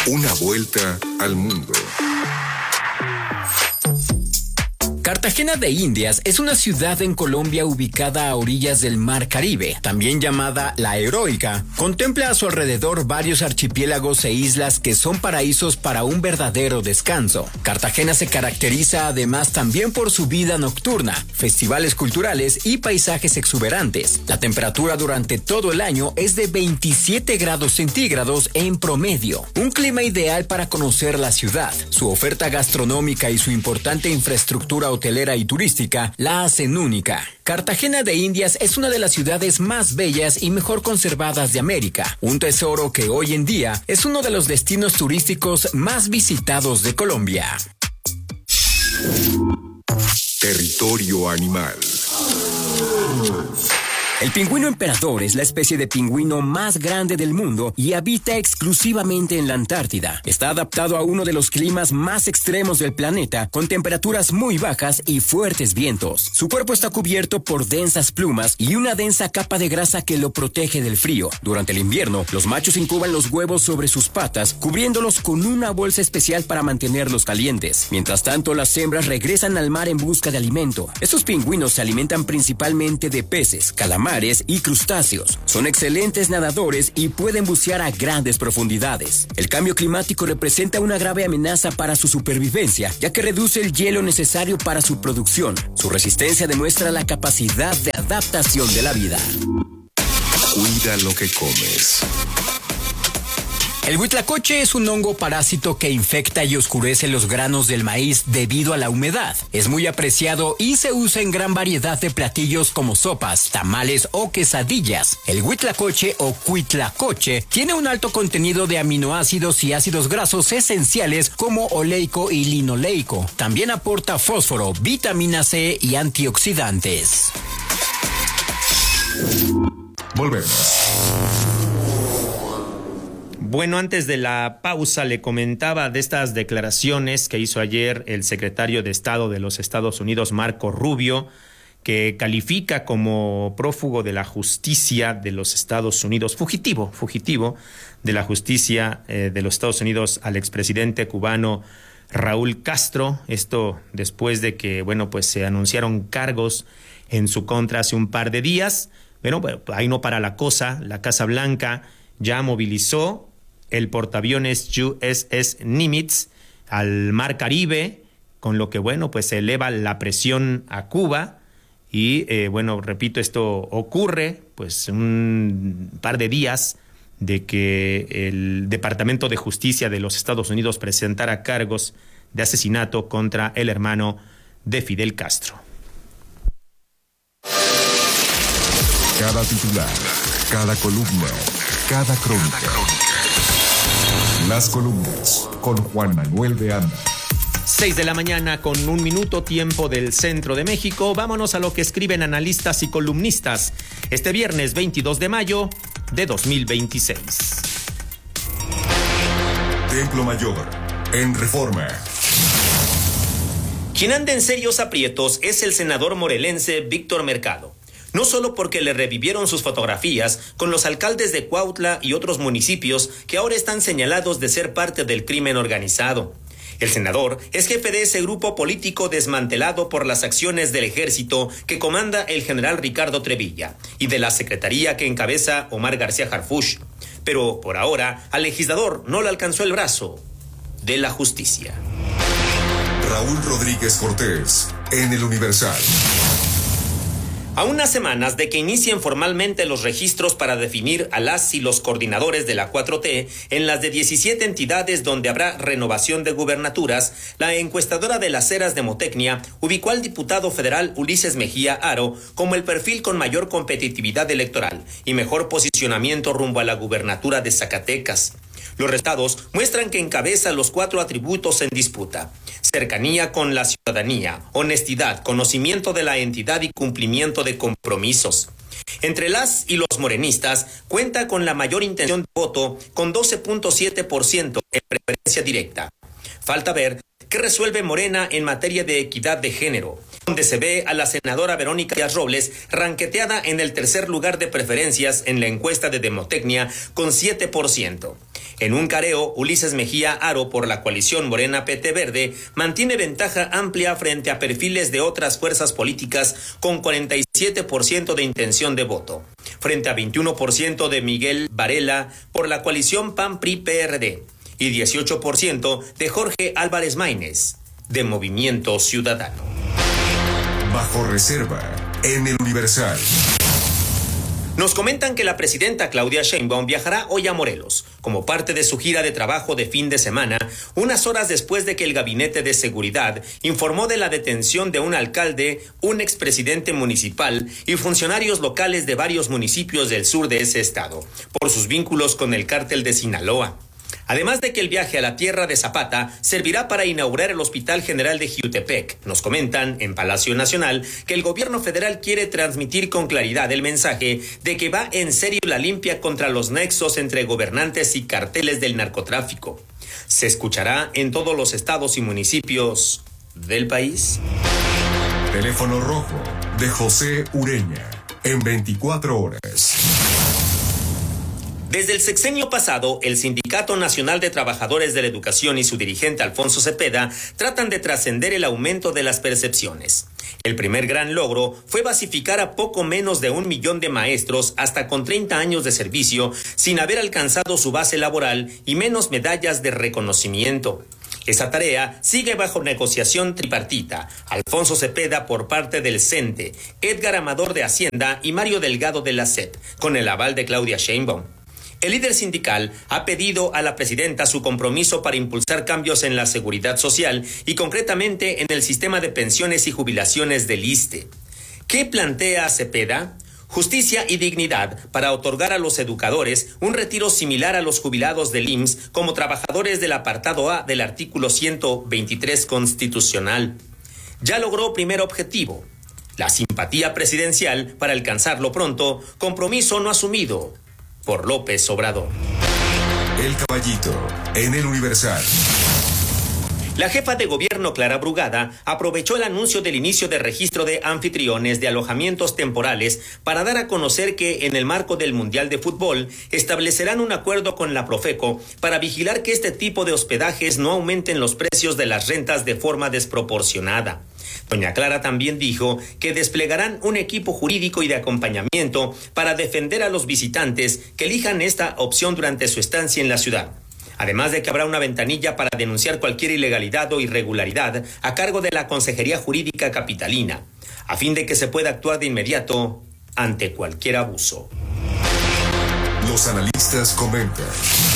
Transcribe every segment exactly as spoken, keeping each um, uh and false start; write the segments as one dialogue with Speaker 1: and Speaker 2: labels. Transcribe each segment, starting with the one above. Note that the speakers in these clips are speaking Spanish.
Speaker 1: Una vuelta al mundo.
Speaker 2: Cartagena de Indias es una ciudad en Colombia ubicada a orillas del Mar Caribe, también llamada La Heroica. Contempla a su alrededor varios archipiélagos e islas que son paraísos para un verdadero descanso. Cartagena se caracteriza además también por su vida nocturna, festivales culturales y paisajes exuberantes. La temperatura durante todo el año es de veintisiete grados centígrados en promedio, un clima ideal para conocer la ciudad. Su oferta gastronómica y su importante infraestructura hotelera y turística la hacen única. Cartagena de Indias es una de las ciudades más bellas y mejor conservadas de América, un tesoro que hoy en día es uno de los destinos turísticos más visitados de Colombia.
Speaker 1: Territorio animal.
Speaker 2: El pingüino emperador es la especie de pingüino más grande del mundo y habita exclusivamente en la Antártida. Está adaptado a uno de los climas más extremos del planeta, con temperaturas muy bajas y fuertes vientos. Su cuerpo está cubierto por densas plumas y una densa capa de grasa que lo protege del frío. Durante el invierno, los machos incuban los huevos sobre sus patas, cubriéndolos con una bolsa especial para mantenerlos calientes. Mientras tanto, las hembras regresan al mar en busca de alimento. Estos pingüinos se alimentan principalmente de peces, calamares y crustáceos. Son excelentes nadadores y pueden bucear a grandes profundidades. El cambio climático representa una grave amenaza para su supervivencia, ya que reduce el hielo necesario para su producción. Su resistencia demuestra la capacidad de adaptación de la vida.
Speaker 1: Cuida lo que comes.
Speaker 2: El huitlacoche es un hongo parásito que infecta y oscurece los granos del maíz debido a la humedad. Es muy apreciado y se usa en gran variedad de platillos como sopas, tamales o quesadillas. El huitlacoche o cuitlacoche tiene un alto contenido de aminoácidos y ácidos grasos esenciales como oleico y linoleico. También aporta fósforo, vitamina C y antioxidantes.
Speaker 1: Volvemos.
Speaker 3: Bueno, antes de la pausa le comentaba de estas declaraciones que hizo ayer el secretario de Estado de los Estados Unidos, Marco Rubio, que califica como prófugo de la justicia de los Estados Unidos, fugitivo, fugitivo de la justicia eh, de los Estados Unidos al expresidente cubano Raúl Castro. Esto después de que, bueno, pues se anunciaron cargos en su contra hace un par de días. Bueno, pues ahí no para la cosa. La Casa Blanca ya movilizó el portaaviones U S S Nimitz al Mar Caribe, con lo que, bueno, pues se eleva la presión a Cuba y, eh, bueno, repito, esto ocurre, pues, un par de días de que el Departamento de Justicia de los Estados Unidos presentara cargos de asesinato contra el hermano de Fidel Castro.
Speaker 1: Cada titular, cada columna, cada crónica. Las columnas con Juan Manuel de Anda.
Speaker 3: Seis de la mañana con un minuto, tiempo del centro de México. Vámonos a lo que escriben analistas y columnistas este viernes veintidós de mayo de dos mil veintiséis.
Speaker 1: Templo Mayor, en Reforma.
Speaker 3: Quien anda en serios aprietos es el senador morelense Víctor Mercado. No solo porque le revivieron sus fotografías con los alcaldes de Cuautla y otros municipios que ahora están señalados de ser parte del crimen organizado. El senador es jefe de ese grupo político desmantelado por las acciones del ejército que comanda el general Ricardo Trevilla y de la secretaría que encabeza Omar García Harfuch. Pero por ahora al legislador no le alcanzó el brazo de la justicia.
Speaker 1: Raúl Rodríguez Cortés, en El Universal.
Speaker 3: A unas semanas de que inicien formalmente los registros para definir a las y los coordinadores de la cuatro T en las de diecisiete entidades donde habrá renovación de gubernaturas, la encuestadora de las Heras de Motecnia ubicó al diputado federal Ulises Mejía Haro como el perfil con mayor competitividad electoral y mejor posicionamiento rumbo a la gubernatura de Zacatecas. Los resultados muestran que encabeza los cuatro atributos en disputa: cercanía con la ciudadanía, honestidad, conocimiento de la entidad y cumplimiento de compromisos. Entre las y los morenistas, cuenta con la mayor intención de voto, con doce punto siete por ciento en preferencia directa. Falta ver ¿Qué resuelve Morena en materia de equidad de género?, donde se ve a la senadora Verónica Díaz Robles ranqueteada en el tercer lugar de preferencias en la encuesta de Demotecnia con siete por ciento. En un careo, Ulises Mejía Aro por la coalición Morena P T Verde mantiene ventaja amplia frente a perfiles de otras fuerzas políticas con cuarenta y siete por ciento de intención de voto, frente a veintiuno por ciento de Miguel Varela por la coalición P A N P R I P R D y dieciocho por ciento de Jorge Álvarez Maínez de Movimiento Ciudadano.
Speaker 1: Bajo reserva en el Universal.
Speaker 3: Nos comentan que la presidenta Claudia Sheinbaum viajará hoy a Morelos como parte de su gira de trabajo de fin de semana, unas horas después de que el Gabinete de Seguridad informó de la detención de un alcalde, un expresidente municipal y funcionarios locales de varios municipios del sur de ese estado, por sus vínculos con el cártel de Sinaloa. Además de que el viaje a la tierra de Zapata servirá para inaugurar el Hospital General de Jiutepec. Nos comentan en Palacio Nacional que el gobierno federal quiere transmitir con claridad el mensaje de que va en serio la limpia contra los nexos entre gobernantes y carteles del narcotráfico. Se escuchará en todos los estados y municipios del país.
Speaker 1: Teléfono rojo de José Ureña en veinticuatro horas.
Speaker 3: Desde el sexenio pasado, el Sindicato Nacional de Trabajadores de la Educación y su dirigente Alfonso Cepeda tratan de trascender el aumento de las percepciones. El primer gran logro fue basificar a poco menos de un millón de maestros hasta con treinta años de servicio sin haber alcanzado su base laboral y menos medallas de reconocimiento. Esa tarea sigue bajo negociación tripartita. Alfonso Cepeda por parte del CENTE, Edgar Amador de Hacienda y Mario Delgado de la S E P, con el aval de Claudia Sheinbaum. El líder sindical ha pedido a la presidenta su compromiso para impulsar cambios en la seguridad social y concretamente en el sistema de pensiones y jubilaciones del ISSSTE. ¿Qué plantea Cepeda? Justicia y dignidad para otorgar a los educadores un retiro similar a los jubilados del I M S S como trabajadores del apartado A del artículo ciento veintitrés constitucional. Ya logró primer objetivo, la simpatía presidencial para alcanzarlo pronto, compromiso no asumido por López Obrador.
Speaker 1: El Caballito en el Universal.
Speaker 3: La jefa de gobierno Clara Brugada aprovechó el anuncio del inicio de registro de anfitriones de alojamientos temporales para dar a conocer que en el marco del Mundial de Fútbol establecerán un acuerdo con la Profeco para vigilar que este tipo de hospedajes no aumenten los precios de las rentas de forma desproporcionada. Doña Clara también dijo que desplegarán un equipo jurídico y de acompañamiento para defender a los visitantes que elijan esta opción durante su estancia en la ciudad. Además de que habrá una ventanilla para denunciar cualquier ilegalidad o irregularidad a cargo de la Consejería Jurídica Capitalina, a fin de que se pueda actuar de inmediato ante cualquier abuso.
Speaker 1: Los analistas comentan.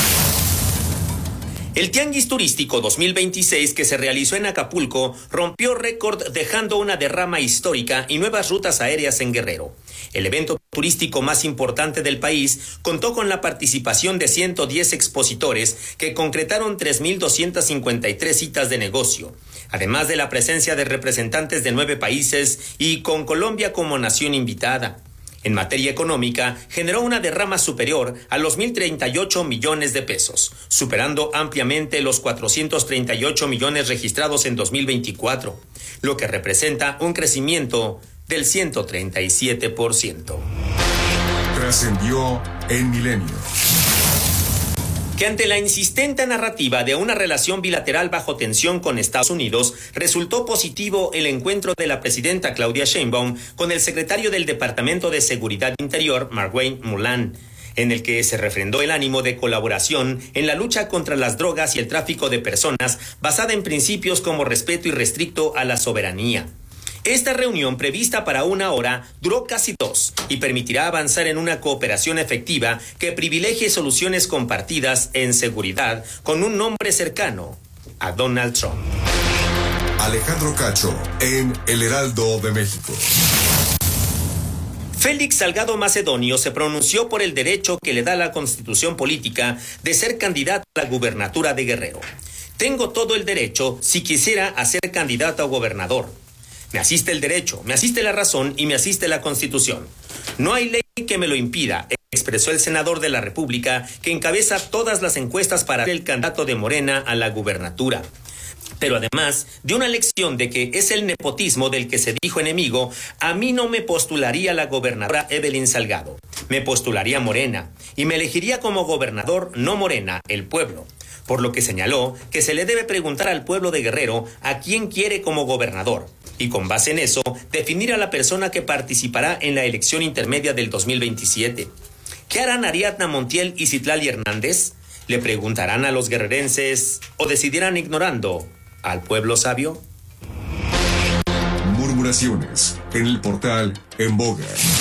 Speaker 3: El Tianguis Turístico dos mil veintiséis que se realizó en Acapulco rompió récord dejando una derrama histórica y nuevas rutas aéreas en Guerrero. El evento turístico más importante del país contó con la participación de ciento diez expositores que concretaron tres mil doscientas cincuenta y tres citas de negocio, además de la presencia de representantes de nueve países y con Colombia como nación invitada. En materia económica, generó una derrama superior a los mil treinta y ocho millones de pesos, superando ampliamente los cuatrocientos treinta y ocho millones registrados en dos mil veinticuatro, lo que representa un crecimiento del ciento treinta y siete por ciento.
Speaker 1: Trascendió en Milenio.
Speaker 3: Que ante la insistente narrativa de una relación bilateral bajo tensión con Estados Unidos, resultó positivo el encuentro de la presidenta Claudia Sheinbaum con el secretario del Departamento de Seguridad Interior, Marguerite Mulán, en el que se refrendó el ánimo de colaboración en la lucha contra las drogas y el tráfico de personas, basada en principios como respeto irrestricto a la soberanía. Esta reunión, prevista para una hora, duró casi dos y permitirá avanzar en una cooperación efectiva que privilegie soluciones compartidas en seguridad con un nombre cercano a Donald Trump.
Speaker 1: Alejandro Cacho en El Heraldo de México.
Speaker 3: Félix Salgado Macedonio se pronunció por el derecho que le da la Constitución política de ser candidato a la gubernatura de Guerrero. Tengo todo el derecho si quisiera a ser candidato a gobernador. Me asiste el derecho, me asiste la razón y me asiste la Constitución. No hay ley que me lo impida, expresó el senador de la República, que encabeza todas las encuestas para ser el candidato de Morena a la gubernatura. Pero además de una lección de que es el nepotismo del que se dijo enemigo, a mí no me postularía la gobernadora Evelyn Salgado. Me postularía Morena y me elegiría como gobernador, no Morena, el pueblo. Por lo que señaló que se le debe preguntar al pueblo de Guerrero a quién quiere como gobernador y con base en eso definir a la persona que participará en la elección intermedia del dos mil veintisiete. ¿Qué harán Ariadna Montiel y Citlali Hernández? ¿Le preguntarán a los guerrerenses o decidirán ignorando al pueblo sabio?
Speaker 1: Murmuraciones en el portal En Boga.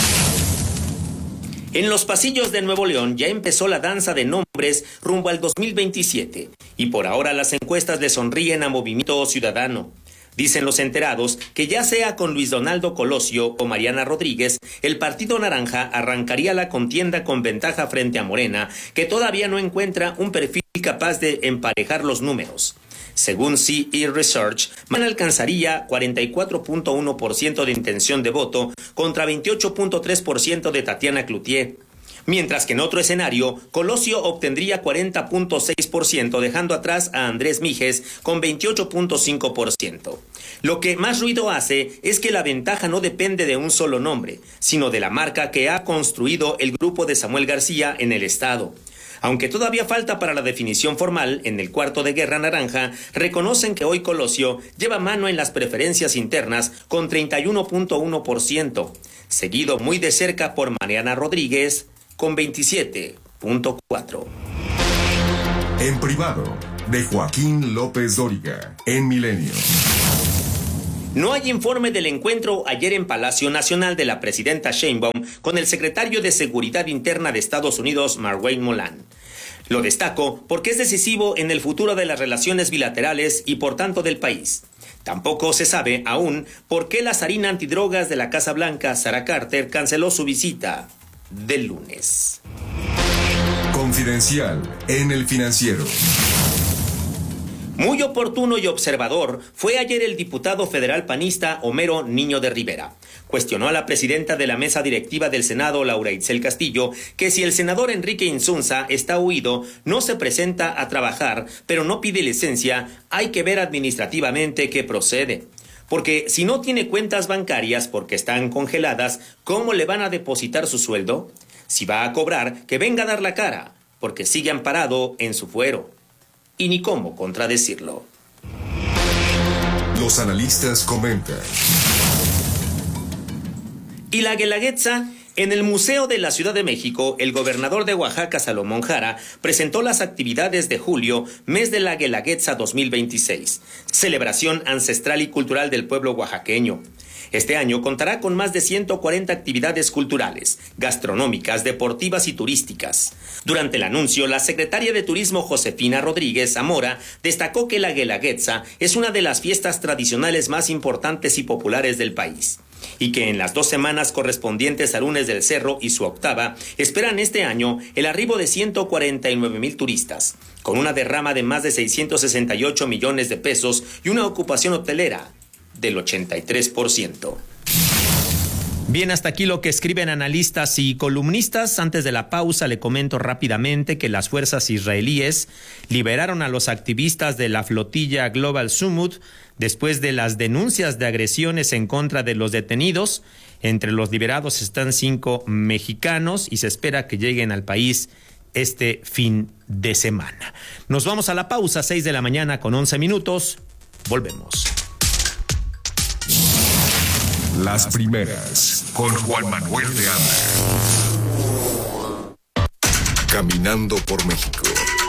Speaker 3: En los pasillos de Nuevo León ya empezó la danza de nombres rumbo al dos mil veintisiete y por ahora las encuestas le sonríen a Movimiento Ciudadano. Dicen los enterados que ya sea con Luis Donaldo Colosio o Mariana Rodríguez, el Partido Naranja arrancaría la contienda con ventaja frente a Morena, que todavía no encuentra un perfil capaz de emparejar los números. Según C E Research, Morena alcanzaría cuarenta y cuatro punto uno por ciento de intención de voto contra veintiocho punto tres por ciento de Tatiana Cloutier. Mientras que en otro escenario, Colosio obtendría cuarenta punto seis por ciento, dejando atrás a Andrés Mijes con veintiocho punto cinco por ciento. Lo que más ruido hace es que la ventaja no depende de un solo nombre, sino de la marca que ha construido el grupo de Samuel García en el estado. Aunque todavía falta para la definición formal, en el cuarto de guerra naranja, reconocen que hoy Colosio lleva mano en las preferencias internas con treinta y uno punto uno por ciento, seguido muy de cerca por Mariana Rodríguez con veintisiete punto cuatro por ciento.
Speaker 1: En privado, de Joaquín López Dóriga, en Milenio.
Speaker 3: No hay informe del encuentro ayer en Palacio Nacional de la presidenta Sheinbaum con el secretario de Seguridad Interna de Estados Unidos, Marwayne Molan. Lo destaco porque es decisivo en el futuro de las relaciones bilaterales y por tanto del país. Tampoco se sabe aún por qué la zarina antidrogas de la Casa Blanca, Sarah Carter, canceló su visita del lunes.
Speaker 1: Confidencial en El Financiero.
Speaker 3: Muy oportuno y observador fue ayer el diputado federal panista Homero Niño de Rivera. Cuestionó a la presidenta de la mesa directiva del Senado, Laura Itzel Castillo, que si el senador Enrique Insunza está huido, no se presenta a trabajar, pero no pide licencia, hay que ver administrativamente qué procede. Porque si no tiene cuentas bancarias porque están congeladas, ¿cómo le van a depositar su sueldo? Si va a cobrar, que venga a dar la cara, porque sigue amparado en su fuero. Y ni cómo contradecirlo.
Speaker 1: Los analistas comentan.
Speaker 3: Y la Guelaguetza, en el Museo de la Ciudad de México, el gobernador de Oaxaca, Salomón Jara, presentó las actividades de julio, mes de la Guelaguetza dos mil veintiséis, celebración ancestral y cultural del pueblo oaxaqueño. Este año contará con más de ciento cuarenta actividades culturales, gastronómicas, deportivas y turísticas. Durante el anuncio, la secretaria de Turismo Josefina Rodríguez Zamora destacó que la Guelaguetza es una de las fiestas tradicionales más importantes y populares del país, y que en las dos semanas correspondientes al Lunes del Cerro y su octava, esperan este año el arribo de ciento cuarenta y nueve mil turistas, con una derrama de más de seiscientos sesenta y ocho millones de pesos y una ocupación hotelera del ochenta y tres por ciento. Bien, hasta aquí lo que escriben analistas y columnistas. Antes de la pausa le comento rápidamente que las fuerzas israelíes liberaron a los activistas de la flotilla Global Summit después de las denuncias de agresiones en contra de los detenidos. Entre los liberados están cinco mexicanos y se espera que lleguen al país este fin de semana. Nos vamos a la pausa, seis de la mañana con once minutos. Volvemos.
Speaker 1: Las primeras, con Juan Manuel de Anda. Caminando por México.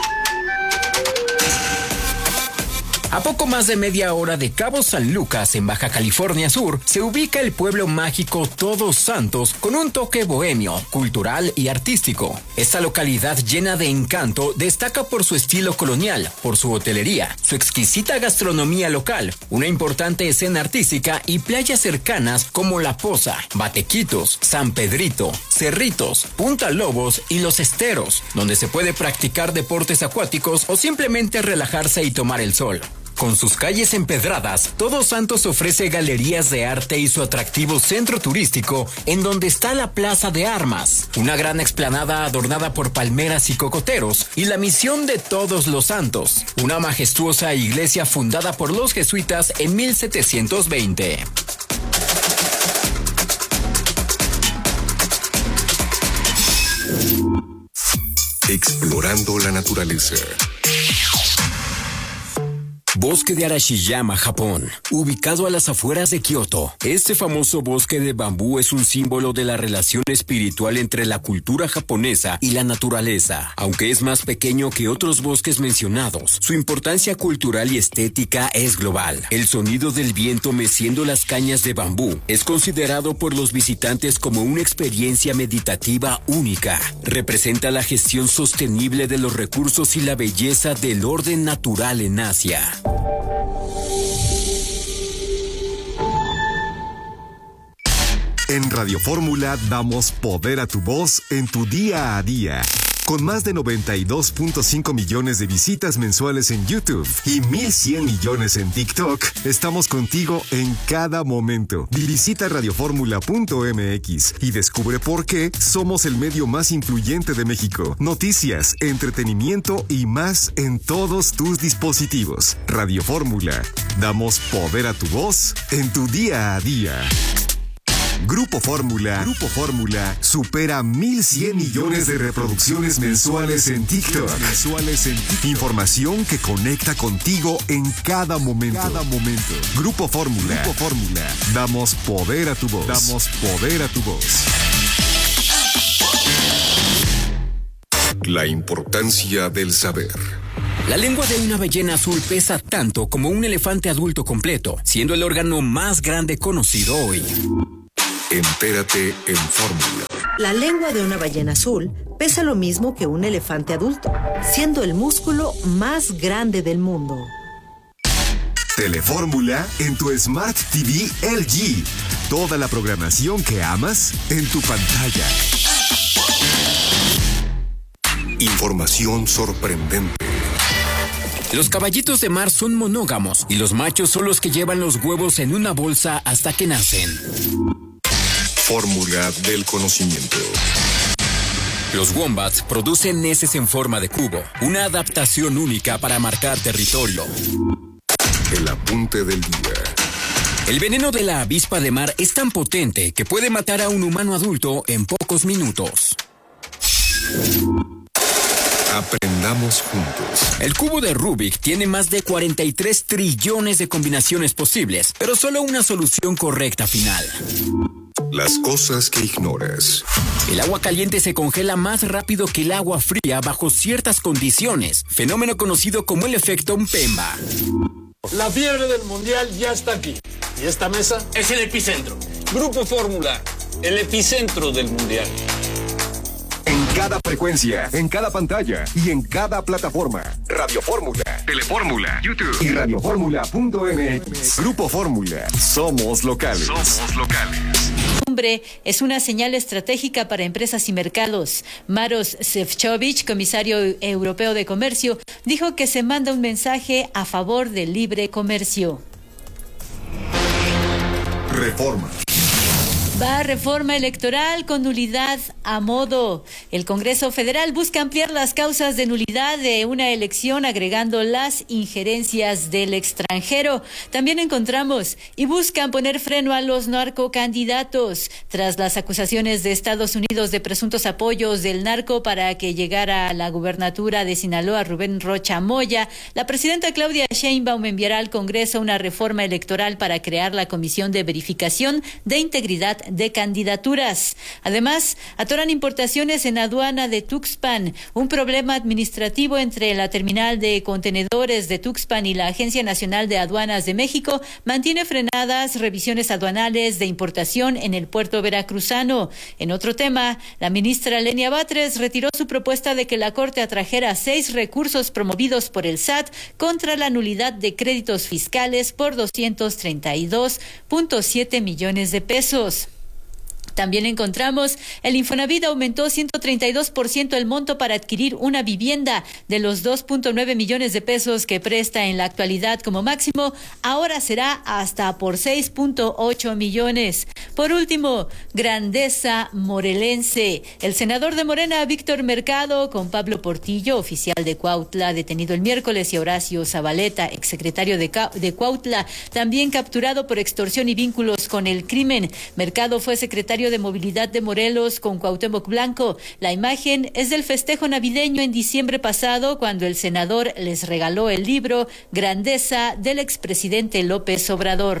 Speaker 2: A poco más de media hora de Cabo San Lucas, en Baja California Sur, se ubica el pueblo mágico Todos Santos con un toque bohemio, cultural y artístico. Esta localidad llena de encanto destaca por su estilo colonial, por su hotelería, su exquisita gastronomía local, una importante escena artística y playas cercanas como La Poza, Batequitos, San Pedrito, Cerritos, Punta Lobos y Los Esteros, donde se puede practicar deportes acuáticos o simplemente relajarse y tomar el sol. Con sus calles empedradas, Todos Santos ofrece galerías de arte y su atractivo centro turístico, en donde está la Plaza de Armas, una gran explanada adornada por palmeras y cocoteros, y la Misión de Todos los Santos, una majestuosa iglesia fundada por los jesuitas en mil setecientos veinte.
Speaker 1: Explorando la naturaleza.
Speaker 2: Bosque de Arashiyama, Japón, ubicado a las afueras de Kioto. Este famoso bosque de bambú es un símbolo de la relación espiritual entre la cultura japonesa y la naturaleza. Aunque es más pequeño que otros bosques mencionados, su importancia cultural y estética es global. El sonido del viento meciendo las cañas de bambú es considerado por los visitantes como una experiencia meditativa única. Representa la gestión sostenible de los recursos y la belleza del orden natural en Asia.
Speaker 1: En Radio Fórmula damos poder a tu voz en tu día a día. Con más de noventa y dos punto cinco millones de visitas mensuales en YouTube y mil cien millones en TikTok, estamos contigo en cada momento. Visita radioformula punto m x y descubre por qué somos el medio más influyente de México. Noticias, entretenimiento y más en todos tus dispositivos. Radio Fórmula, damos poder a tu voz en tu día a día. Grupo Fórmula, Grupo Fórmula supera mil cien millones de reproducciones mensuales en TikTok. Mensuales en TikTok. Información que conecta contigo en cada momento. Cada momento. Grupo Fórmula, Grupo Fórmula. Damos poder a tu voz. Damos poder a tu voz. La importancia del saber.
Speaker 2: La lengua de una ballena azul pesa tanto como un elefante adulto completo, siendo el órgano más grande conocido hoy.
Speaker 1: Entérate en Fórmula.
Speaker 4: La lengua de una ballena azul pesa lo mismo que un elefante adulto, siendo el músculo más grande del mundo.
Speaker 1: Telefórmula en tu Smart T V L G. Toda la programación que amas en tu pantalla. Información sorprendente.
Speaker 2: Los caballitos de mar son monógamos y los machos son los que llevan los huevos en una bolsa hasta que nacen.
Speaker 1: Fórmula del conocimiento.
Speaker 2: Los wombats producen heces en forma de cubo, una adaptación única para marcar territorio.
Speaker 1: El apunte del día.
Speaker 2: El veneno de la avispa de mar es tan potente que puede matar a un humano adulto en pocos minutos.
Speaker 1: Aprendamos juntos.
Speaker 2: El cubo de Rubik tiene más de cuarenta y tres trillones de combinaciones posibles, pero solo una solución correcta final.
Speaker 1: Las cosas que ignoras.
Speaker 2: El agua caliente se congela más rápido que el agua fría bajo ciertas condiciones, fenómeno conocido como el efecto Mpemba.
Speaker 5: La fiebre del mundial ya está aquí. ¿Y esta mesa?
Speaker 6: Es el epicentro. Grupo Fórmula, el epicentro del mundial.
Speaker 1: En cada frecuencia, en cada pantalla y en cada plataforma. Radio Fórmula, Telefórmula, YouTube y radioformula punto m x. Grupo Fórmula. Somos locales. Somos locales.
Speaker 7: Es una señal estratégica para empresas y mercados. Maros Šefčovič, comisario europeo de comercio, dijo que se manda un mensaje a favor del libre comercio.
Speaker 1: Reforma.
Speaker 7: Va a reforma electoral con nulidad a modo. El Congreso Federal busca ampliar las causas de nulidad de una elección agregando las injerencias del extranjero. También encontramos y buscan poner freno a los narcocandidatos tras las acusaciones de Estados Unidos de presuntos apoyos del narco para que llegara a la gubernatura de Sinaloa Rubén Rocha Moya. La presidenta Claudia Sheinbaum enviará al Congreso una reforma electoral para crear la Comisión de Verificación de Integridad de Candidaturas. Además, atoran importaciones en aduana de Tuxpan. Un problema administrativo entre la terminal de contenedores de Tuxpan y la Agencia Nacional de Aduanas de México mantiene frenadas revisiones aduanales de importación en el puerto veracruzano. En otro tema, la ministra Lenia Batres retiró su propuesta de que la Corte atrajera seis recursos promovidos por el S A T contra la nulidad de créditos fiscales por doscientos treinta y dos punto siete millones de pesos. También encontramos, el Infonavit aumentó ciento treinta y dos por ciento el monto para adquirir una vivienda. De los dos punto nueve millones de pesos que presta en la actualidad como máximo, ahora será hasta por seis punto ocho millones. Por último, grandeza morelense. El senador de Morena, Víctor Mercado, con Pablo Portillo, oficial de Cuautla, detenido el miércoles, y Horacio Zabaleta, exsecretario de, de Cuautla, también capturado por extorsión y vínculos con el crimen. Mercado fue secretario de Movilidad de Morelos con Cuauhtémoc Blanco. La imagen es del festejo navideño en diciembre pasado, cuando el senador les regaló el libro Grandeza del expresidente López Obrador.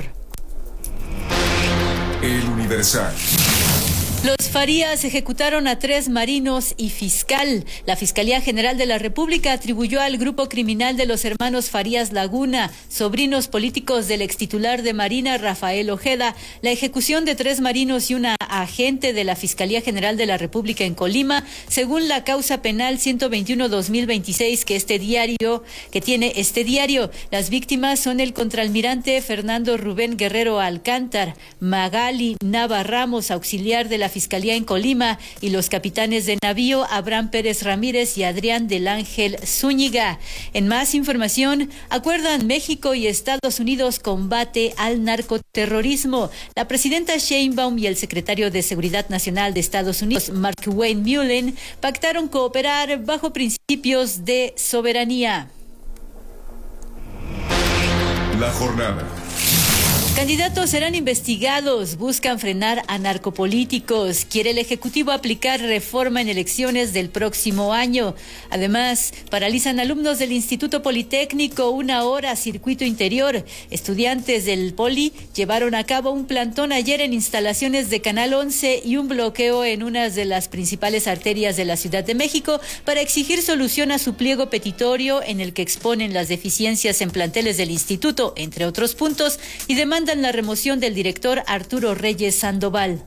Speaker 1: El Universal.
Speaker 7: Los Farías ejecutaron a tres marinos y fiscal. La Fiscalía General de la República atribuyó al grupo criminal de los hermanos Farías Laguna, sobrinos políticos del extitular de Marina, Rafael Ojeda, la ejecución de tres marinos y una agente de la Fiscalía General de la República en Colima, según la causa penal ciento veintiuno guión dos mil veintiséis que este diario, que tiene este diario. Las víctimas son el contraalmirante Fernando Rubén Guerrero Alcántar, Magali Nava Ramos, auxiliar de la Fiscalía en Colima, y los capitanes de navío Abraham Pérez Ramírez y Adrián del Ángel Zúñiga. En más información, acuerdan México y Estados Unidos combate al narcoterrorismo. La presidenta Sheinbaum y el secretario de Seguridad Nacional de Estados Unidos, Markwayne Mullin, pactaron cooperar bajo principios de soberanía.
Speaker 1: La jornada.
Speaker 7: Candidatos serán investigados, buscan frenar a narcopolíticos. Quiere el Ejecutivo aplicar reforma en elecciones del próximo año. Además, paralizan alumnos del Instituto Politécnico una hora circuito interior. Estudiantes del Poli llevaron a cabo un plantón ayer en instalaciones de Canal once y un bloqueo en una de las principales arterias de la Ciudad de México para exigir solución a su pliego petitorio en el que exponen las deficiencias en planteles del instituto, entre otros puntos, y demandan la remoción del director Arturo Reyes Sandoval.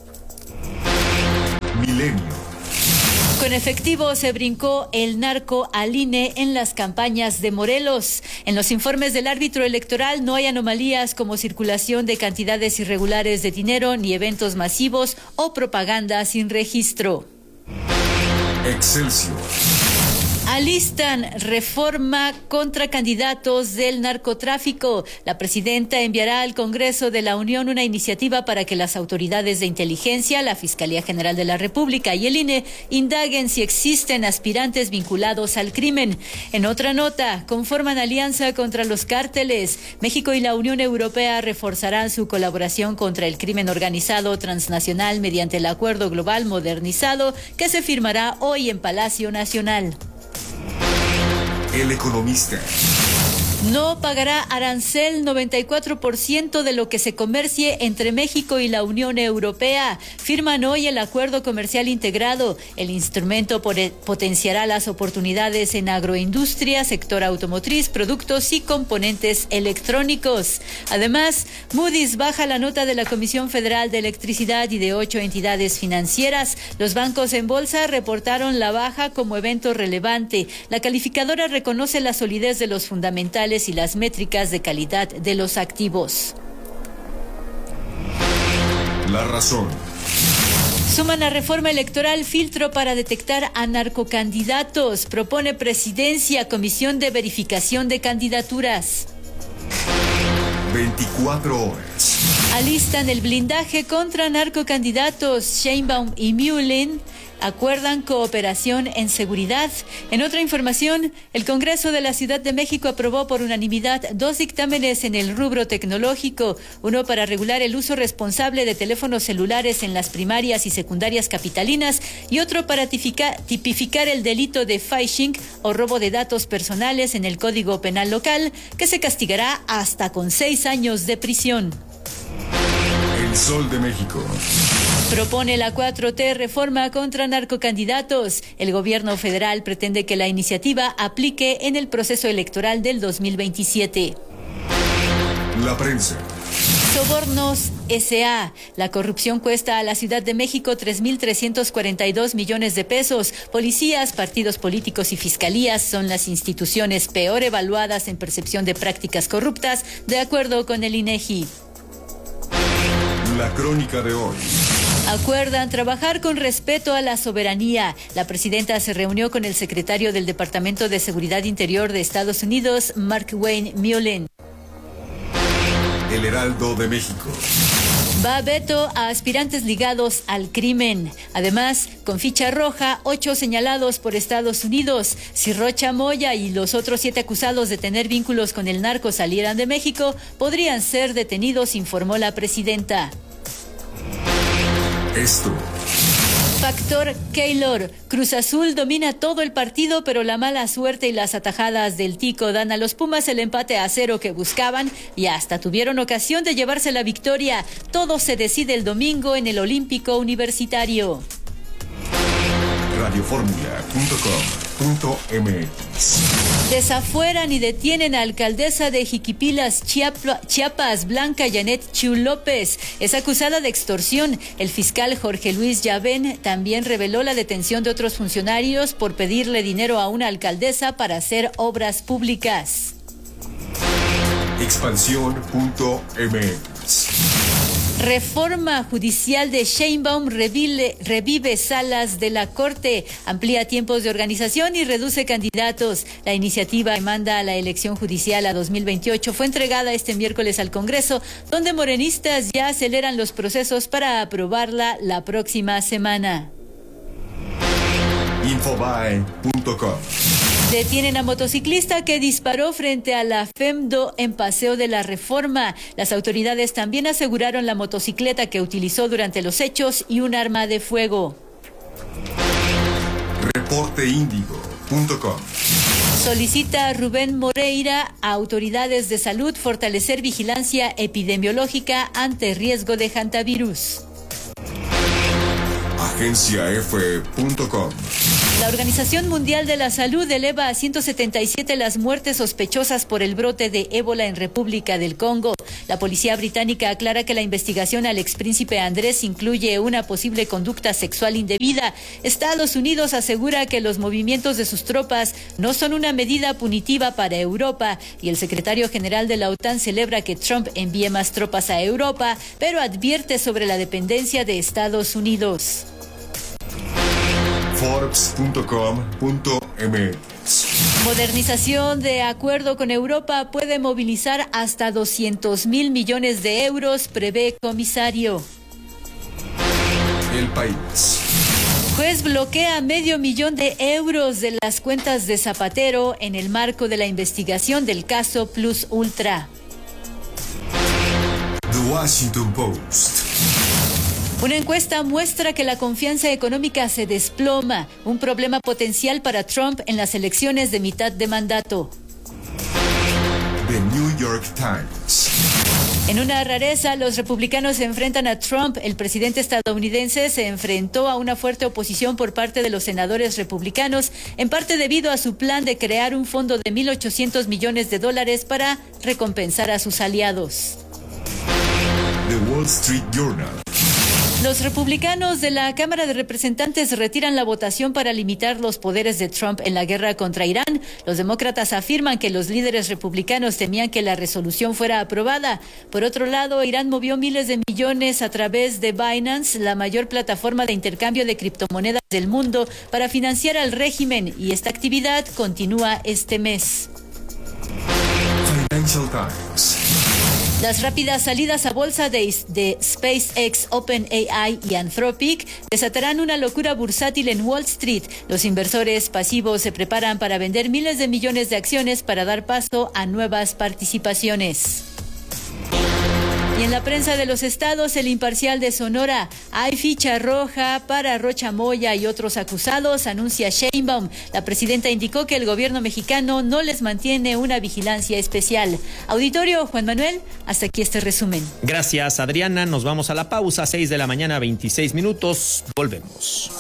Speaker 1: Milenio.
Speaker 7: Con efectivo se brincó el narco al I N E en las campañas de Morelos. En los informes del árbitro electoral no hay anomalías como circulación de cantidades irregulares de dinero, ni eventos masivos o propaganda sin registro.
Speaker 1: Excelsior.
Speaker 7: Alistan reforma contra candidatos del narcotráfico. La presidenta enviará al Congreso de la Unión una iniciativa para que las autoridades de inteligencia, la Fiscalía General de la República y el I N E indaguen si existen aspirantes vinculados al crimen. En otra nota, conforman alianza contra los cárteles. México y la Unión Europea reforzarán su colaboración contra el crimen organizado transnacional mediante el Acuerdo Global Modernizado que se firmará hoy en Palacio Nacional.
Speaker 1: El Economista.
Speaker 7: No pagará arancel noventa y cuatro por ciento de lo que se comercie entre México y la Unión Europea. Firman hoy el Acuerdo Comercial Integrado. El instrumento potenciará las oportunidades en agroindustria, sector automotriz, productos y componentes electrónicos. Además, Moody's baja la nota de la Comisión Federal de Electricidad y de ocho entidades financieras. Los bancos en bolsa reportaron la baja como evento relevante. La calificadora reconoce la solidez de los fundamentales y las métricas de calidad de los activos.
Speaker 1: La Razón.
Speaker 7: Suman a reforma electoral filtro para detectar a narcocandidatos. Propone presidencia comisión de verificación de candidaturas.
Speaker 1: veinticuatro horas.
Speaker 7: Alistan el blindaje contra narcocandidatos. Sheinbaum y Mullin acuerdan cooperación en seguridad. En otra información, el Congreso de la Ciudad de México aprobó por unanimidad dos dictámenes en el rubro tecnológico, uno para regular el uso responsable de teléfonos celulares en las primarias y secundarias capitalinas y otro para tipificar, tipificar el delito de phishing o robo de datos personales en el Código Penal local, que se castigará hasta con seis años de prisión.
Speaker 1: El Sol de México.
Speaker 7: Propone la cuatro T reforma contra narcocandidatos. El gobierno federal pretende que la iniciativa aplique en el proceso electoral del dos mil veintisiete.
Speaker 1: La Prensa.
Speaker 7: Sobornos S A La corrupción cuesta a la Ciudad de México tres mil trescientos cuarenta y dos millones de pesos. Policías, partidos políticos y fiscalías son las instituciones peor evaluadas en percepción de prácticas corruptas, de acuerdo con el I N E G I.
Speaker 1: La crónica de hoy.
Speaker 7: Acuerdan trabajar con respeto a la soberanía. La presidenta se reunió con el secretario del Departamento de Seguridad Interior de Estados Unidos, Markwayne Mullin.
Speaker 1: El Heraldo de México.
Speaker 7: Va veto a aspirantes ligados al crimen. Además, con ficha roja, ocho señalados por Estados Unidos. Si Rocha Moya y los otros siete acusados de tener vínculos con el narco salieran de México, podrían ser detenidos, informó la presidenta.
Speaker 1: Esto.
Speaker 7: Factor Keylor. Cruz Azul domina todo el partido, pero la mala suerte y las atajadas del Tico dan a los Pumas el empate a cero que buscaban y hasta tuvieron ocasión de llevarse la victoria. Todo se decide el domingo en el Olímpico Universitario.
Speaker 1: radio fórmula punto com punto m x.
Speaker 7: Desafueran y detienen a alcaldesa de Jiquipilas, Chiapas, Blanca Janet Chiu López. Es acusada de extorsión. El fiscal Jorge Luis Llavén también reveló la detención de otros funcionarios por pedirle dinero a una alcaldesa para hacer obras públicas.
Speaker 1: expansión punto m x.
Speaker 7: Reforma judicial de Sheinbaum revive, revive salas de la Corte, amplía tiempos de organización y reduce candidatos. La iniciativa que manda a la elección judicial a dos mil veintiocho fue entregada este miércoles al Congreso, donde morenistas ya aceleran los procesos para aprobarla la próxima semana.
Speaker 1: infobae punto com.
Speaker 7: Detienen a motociclista que disparó frente a la FEMDO en Paseo de la Reforma. Las autoridades también aseguraron la motocicleta que utilizó durante los hechos y un arma de fuego.
Speaker 1: reporte índigo punto com.
Speaker 7: Solicita a Rubén Moreira a autoridades de salud fortalecer vigilancia epidemiológica ante riesgo de hantavirus.
Speaker 1: agencia efe punto com.
Speaker 7: La Organización Mundial de la Salud eleva a ciento setenta y siete las muertes sospechosas por el brote de ébola en República del Congo. La policía británica aclara que la investigación al expríncipe Andrés incluye una posible conducta sexual indebida. Estados Unidos asegura que los movimientos de sus tropas no son una medida punitiva para Europa y el secretario general de la OTAN celebra que Trump envíe más tropas a Europa, pero advierte sobre la dependencia de Estados Unidos.
Speaker 1: forbes punto com punto m x.
Speaker 7: Modernización de acuerdo con Europa puede movilizar hasta doscientos mil millones de euros, prevé comisario.
Speaker 1: El País.
Speaker 7: Juez bloquea medio millón de euros de las cuentas de Zapatero en el marco de la investigación del caso Plus Ultra.
Speaker 1: The Washington Post.
Speaker 7: Una encuesta muestra que la confianza económica se desploma, un problema potencial para Trump en las elecciones de mitad de mandato.
Speaker 1: The New York Times.
Speaker 7: En una rareza, los republicanos se enfrentan a Trump. El presidente estadounidense se enfrentó a una fuerte oposición por parte de los senadores republicanos, en parte debido a su plan de crear un fondo de mil ochocientos millones de dólares para recompensar a sus aliados.
Speaker 1: The Wall Street Journal.
Speaker 7: Los republicanos de la Cámara de Representantes retiran la votación para limitar los poderes de Trump en la guerra contra Irán. Los demócratas afirman que los líderes republicanos temían que la resolución fuera aprobada. Por otro lado, Irán movió miles de millones a través de Binance, la mayor plataforma de intercambio de criptomonedas del mundo, para financiar al régimen, y esta actividad continúa este mes.
Speaker 1: Financial Times.
Speaker 7: Las rápidas salidas a bolsa de, de SpaceX, OpenAI y Anthropic desatarán una locura bursátil en Wall Street. Los inversores pasivos se preparan para vender miles de millones de acciones para dar paso a nuevas participaciones. Y en la prensa de los estados, El Imparcial de Sonora, hay ficha roja para Rocha Moya y otros acusados, anuncia Sheinbaum. La presidenta indicó que el gobierno mexicano no les mantiene una vigilancia especial. Auditorio, Juan Manuel, hasta aquí este resumen.
Speaker 3: Gracias, Adriana. Nos vamos a la pausa, seis de la mañana, veintiséis minutos. Volvemos.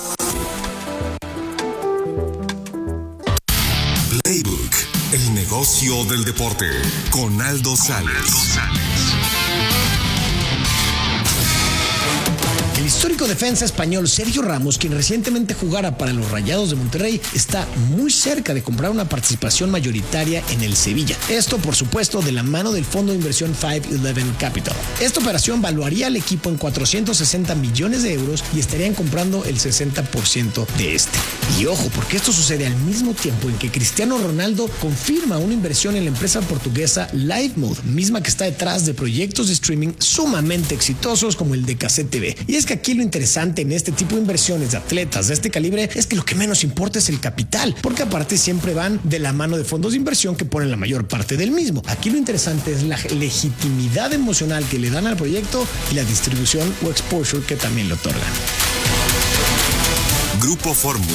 Speaker 1: Playbook, el negocio del deporte, con Aldo Sales.
Speaker 8: El histórico defensa español Sergio Ramos, quien recientemente jugara para los Rayados de Monterrey, está muy cerca de comprar una participación mayoritaria en el Sevilla. Esto, por supuesto, de la mano del fondo de inversión cinco once Capital. Esta operación valuaría al equipo en cuatrocientos sesenta millones de euros y estarían comprando el sesenta por ciento de este. Y ojo, porque esto sucede al mismo tiempo en que Cristiano Ronaldo confirma una inversión en la empresa portuguesa Livemode, misma que está detrás de proyectos de streaming sumamente exitosos como el de Cassette T V. Y es que aquí lo interesante en este tipo de inversiones de atletas de este calibre es que lo que menos importa es el capital, porque aparte siempre van de la mano de fondos de inversión que ponen la mayor parte del mismo. Aquí lo interesante es la legitimidad emocional que le dan al proyecto y la distribución o exposure que también le otorgan.
Speaker 1: Grupo Fórmula.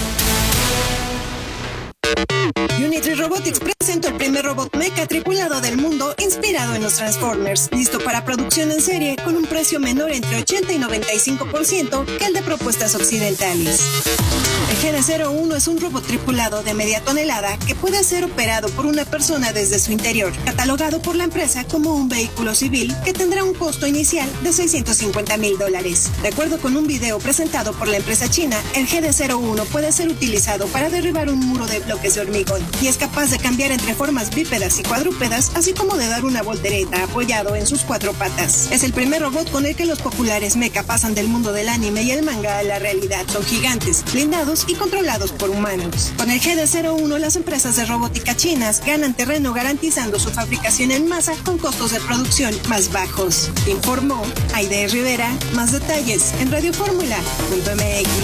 Speaker 9: Unitree Robotics presentó el primer robot mecha tripulado del mundo inspirado en los Transformers, listo para producción en serie con un precio menor entre ochenta y noventa y cinco por ciento que el de propuestas occidentales. El G D cero uno es un robot tripulado de media tonelada que puede ser operado por una persona desde su interior, catalogado por la empresa como un vehículo civil que tendrá un costo inicial de seiscientos cincuenta mil dólares. De acuerdo con un video presentado por la empresa china, el G D cero uno puede ser utilizado para derribar un muro de bloques de hormigón y es capaz de cambiar entre formas bípedas y cuadrúpedas, así como de dar una voltereta apoyado en sus cuatro patas. Es el primer robot con el que los populares mecha pasan del mundo del anime y el manga a la realidad. Son gigantes, blindados y controlados por humanos. Con el G D cero uno, las empresas de robótica chinas ganan terreno garantizando su fabricación en masa con costos de producción más bajos. Informó Aide Rivera. Más detalles en radioformula punto m x.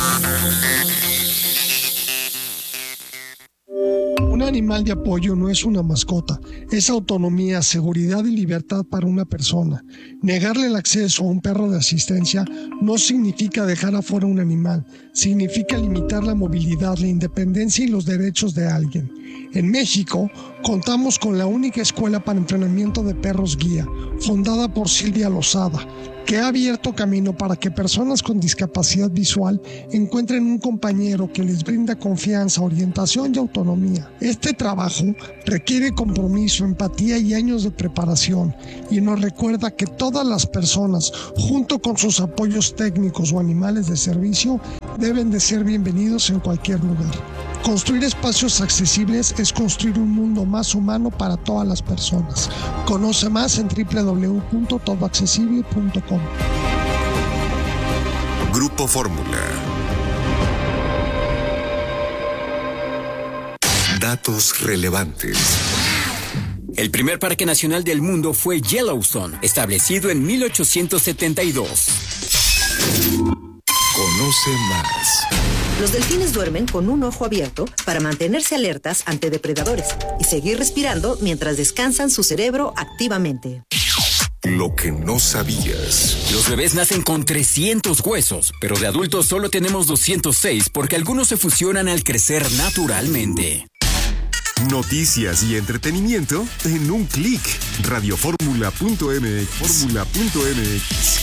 Speaker 10: Un animal de apoyo no es una mascota, es autonomía, seguridad y libertad para una persona. Negarle el acceso a un perro de asistencia no significa dejar afuera un animal, significa limitar la movilidad, la independencia y los derechos de alguien. En México, contamos con la única escuela para entrenamiento de perros guía, fundada por Silvia Lozada, que ha abierto camino para que personas con discapacidad visual encuentren un compañero que les brinda confianza, orientación y autonomía. Este trabajo requiere compromiso, empatía y años de preparación, y nos recuerda que todas las personas, junto con sus apoyos técnicos o animales de servicio, deben de ser bienvenidos en cualquier lugar. Construir espacios accesibles es construir un mundo más humano para todas las personas. Conoce más en doble u doble u doble u punto todo accesible punto com.
Speaker 1: Grupo Fórmula. Datos relevantes.
Speaker 2: El primer parque nacional del mundo fue Yellowstone, establecido en mil ochocientos setenta y dos.
Speaker 1: Conoce más.
Speaker 4: Los delfines duermen con un ojo abierto para mantenerse alertas ante depredadores y seguir respirando mientras descansan su cerebro activamente.
Speaker 1: Lo que no sabías.
Speaker 2: Los bebés nacen con trescientos huesos, pero de adultos solo tenemos doscientos seis porque algunos se fusionan al crecer naturalmente.
Speaker 1: Noticias y entretenimiento en un clic. radioformula punto m x. Fórmula punto m x.